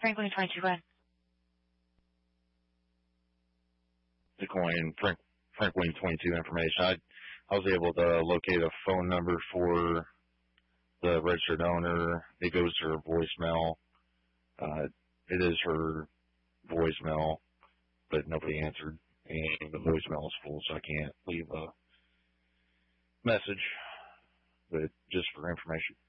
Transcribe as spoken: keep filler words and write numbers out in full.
Frank William twenty-two, go ahead. Decline Frank, Frank William twenty-two information. I, I was able to locate a phone number for the registered owner. It goes to her voicemail. Uh, it is her voicemail, but nobody answered. And the voicemail is full, so I can't leave a message. But just for information.